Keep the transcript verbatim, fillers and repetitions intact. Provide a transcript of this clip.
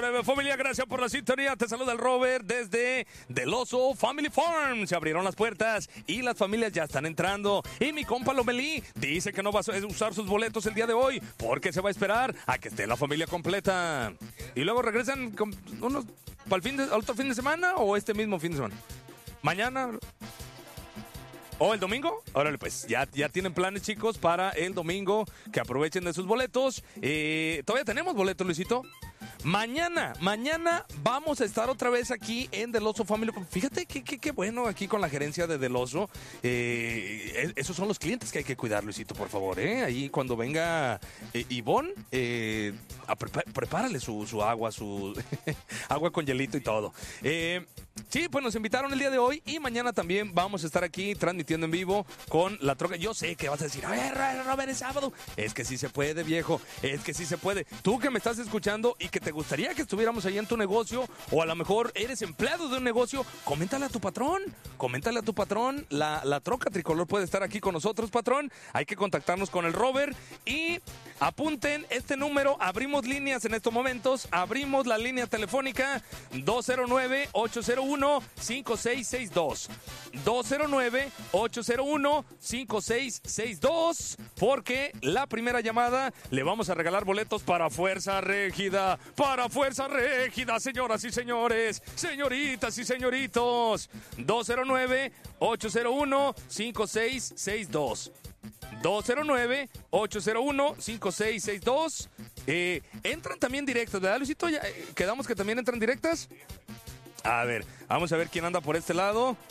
Familia, gracias por la sintonía. Te saluda el Robert desde Del Oso Family Farm. Se abrieron las puertas y las familias ya están entrando. Y mi compa Lomelí dice que no va a usar sus boletos el día de hoy porque se va a esperar a que esté la familia completa. Y luego regresan con unos para el fin de, otro fin de semana o este mismo fin de semana. Mañana. ¿O el domingo? Órale, pues, ya, ya tienen planes, chicos, para el domingo. Que aprovechen de sus boletos. Eh, ¿Todavía tenemos boletos, Luisito? Mañana, mañana vamos a estar otra vez aquí en Del Oso Family. Fíjate qué que, que bueno aquí con la gerencia de Del Oso. Eh, esos son los clientes que hay que cuidar, Luisito, por favor. ¿eh? Ahí cuando venga eh, Ivonne, eh, a prepa- prepárale su, su agua, su agua con hielito y todo. Eh, sí, pues nos invitaron el día de hoy y mañana también vamos a estar aquí transmitiendo en vivo con la troca. Yo sé que vas a decir, a ver, Robert, es sábado. Es que sí se puede, viejo. Es que sí se puede. Tú que me estás escuchando y que te gustaría que estuviéramos ahí en tu negocio, o a lo mejor eres empleado de un negocio, coméntale a tu patrón, coméntale a tu patrón, la, la troca tricolor puede estar aquí con nosotros, patrón. Hay que contactarnos con el Robert y apunten este número, abrimos líneas en estos momentos, abrimos la línea telefónica dos cero nueve, ocho cero uno, cinco seis seis dos, dos cero nueve, ocho cero uno, cinco seis seis dos, porque la primera llamada le vamos a regalar boletos para Fuerza Régida. Para Fuerza Régida, señoras y señores, señoritas y señoritos. dos cero nueve, ocho cero uno, cinco seis seis dos. dos cero nueve, ocho cero uno, cinco seis seis dos. Eh, entran también directas, ¿verdad, Luisito? Ya, eh, ¿Quedamos que también entran directas? A ver, vamos a ver quién anda por este lado.